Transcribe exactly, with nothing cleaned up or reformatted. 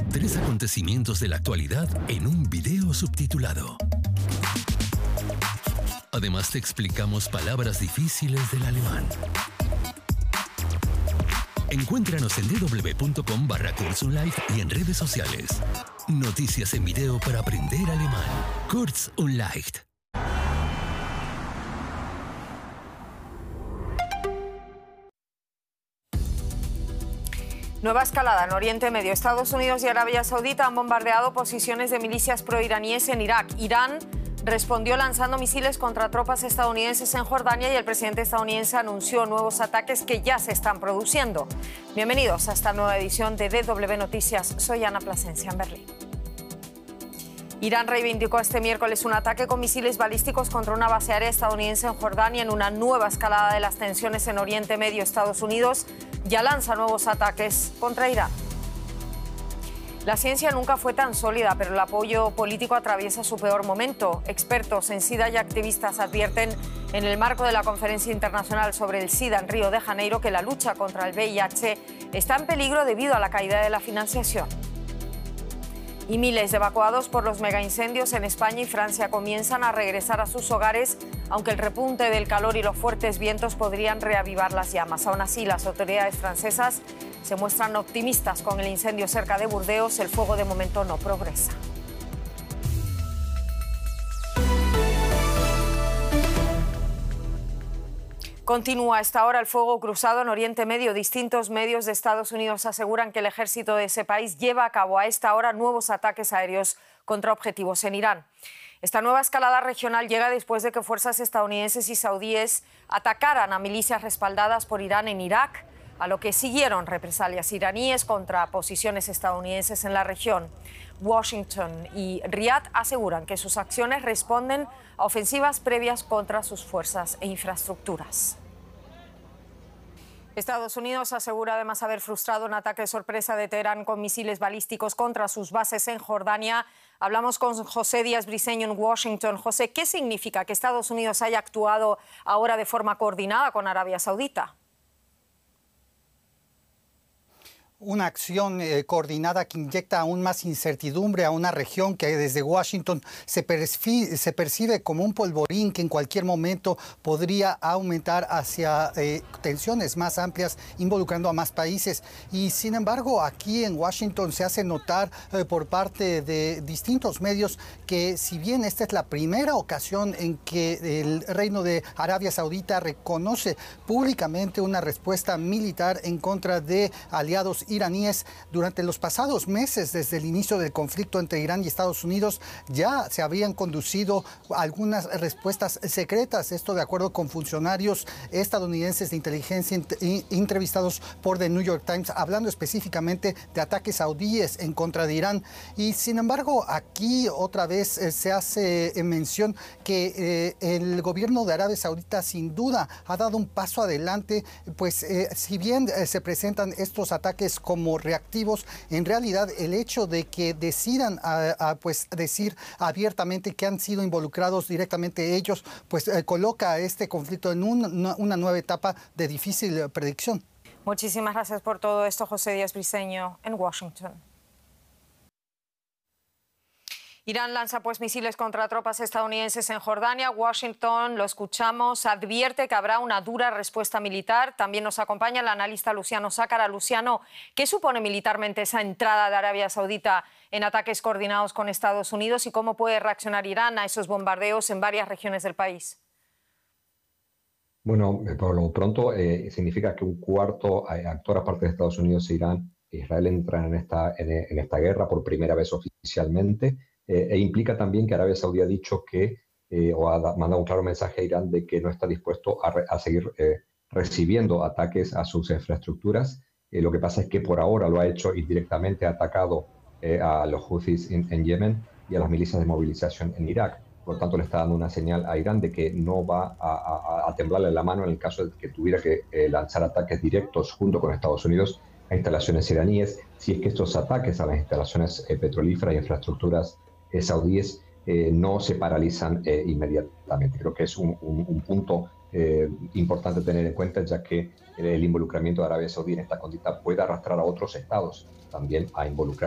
Tres acontecimientos de la actualidad en un video subtitulado. Además te explicamos palabras difíciles del alemán. Encuéntranos en w w w punto com barra Kurzunleicht y en redes sociales. Noticias en video para aprender alemán. Kurz und Leicht. Nueva escalada en Oriente Medio. Estados Unidos y Arabia Saudita han bombardeado posiciones de milicias proiraníes en Irak. Irán respondió lanzando misiles contra tropas estadounidenses en Jordania y el presidente estadounidense anunció nuevos ataques que ya se están produciendo. Bienvenidos a esta nueva edición de D W Noticias. Soy Ana Plasencia en Berlín. Irán reivindicó este miércoles un ataque con misiles balísticos contra una base aérea estadounidense en Jordania en una nueva escalada de las tensiones en Oriente Medio. Estados Unidos ya lanza nuevos ataques contra Irán. La ciencia nunca fue tan sólida, pero el apoyo político atraviesa su peor momento. Expertos en SIDA y activistas advierten en el marco de la Conferencia Internacional sobre el SIDA en Río de Janeiro que la lucha contra el V I H está en peligro debido a la caída de la financiación. Y miles de evacuados por los megaincendios en España y Francia comienzan a regresar a sus hogares, aunque el repunte del calor y los fuertes vientos podrían reavivar las llamas. Aún así, las autoridades francesas se muestran optimistas con el incendio cerca de Burdeos. El fuego de momento no progresa. Continúa a esta hora el fuego cruzado en Oriente Medio. Distintos medios de Estados Unidos aseguran que el ejército de ese país lleva a cabo a esta hora nuevos ataques aéreos contra objetivos en Irán. Esta nueva escalada regional llega después de que fuerzas estadounidenses y saudíes atacaran a milicias respaldadas por Irán en Irak, a lo que siguieron represalias iraníes contra posiciones estadounidenses en la región. Washington y Riad aseguran que sus acciones responden a ofensivas previas contra sus fuerzas e infraestructuras. Estados Unidos asegura además haber frustrado un ataque sorpresa de Teherán con misiles balísticos contra sus bases en Jordania. Hablamos con José Díaz Briceño en Washington. José, ¿qué significa que Estados Unidos haya actuado ahora de forma coordinada con Arabia Saudita? Una acción eh, coordinada que inyecta aún más incertidumbre a una región que desde Washington se, se percibe como un polvorín que en cualquier momento podría aumentar hacia eh, tensiones más amplias involucrando a más países. Y sin embargo, aquí en Washington se hace notar eh, por parte de distintos medios que si bien esta es la primera ocasión en que el Reino de Arabia Saudita reconoce públicamente una respuesta militar en contra de aliados iraníes, durante los pasados meses, desde el inicio del conflicto entre Irán y Estados Unidos, ya se habían conducido algunas respuestas secretas, esto de acuerdo con funcionarios estadounidenses de inteligencia entrevistados por The New York Times, hablando específicamente de ataques saudíes en contra de Irán. Y sin embargo, aquí otra vez eh, se hace eh, mención que eh, el gobierno de Arabia Saudita sin duda ha dado un paso adelante, pues eh, si bien eh, se presentan estos ataques como reactivos, en realidad el hecho de que decidan a, a, pues decir abiertamente que han sido involucrados directamente ellos, pues eh, coloca a este conflicto en un, una nueva etapa de difícil predicción. Muchísimas gracias por todo esto, José Díaz Briceño en Washington. Irán lanza pues misiles contra tropas estadounidenses en Jordania. Washington, lo escuchamos, advierte que habrá una dura respuesta militar. También nos acompaña el analista Luciano Sácara. Luciano, ¿qué supone militarmente esa entrada de Arabia Saudita en ataques coordinados con Estados Unidos y cómo puede reaccionar Irán a esos bombardeos en varias regiones del país? Bueno, por lo pronto eh, significa que un cuarto actor aparte de Estados Unidos e Irán, Israel, entran en esta, en, en esta guerra por primera vez oficialmente. Eh, e implica también que Arabia Saudí ha dicho que, eh, o ha mandado un claro mensaje a Irán de que no está dispuesto a, re, a seguir eh, recibiendo ataques a sus infraestructuras. Eh, lo que pasa es que por ahora lo ha hecho indirectamente, ha atacado eh, a los Houthis en, en Yemen y a las milicias de movilización en Irak. Por lo tanto, le está dando una señal a Irán de que no va a, a, a temblarle la mano en el caso de que tuviera que eh, lanzar ataques directos junto con Estados Unidos a instalaciones iraníes, si es que estos ataques a las instalaciones eh, petrolíferas e infraestructuras Eh, saudíes eh, no se paralizan eh, inmediatamente. Creo que es un, un, un punto eh, importante tener en cuenta, ya que el involucramiento de Arabia Saudí en esta conducta puede arrastrar a otros estados también a involucrar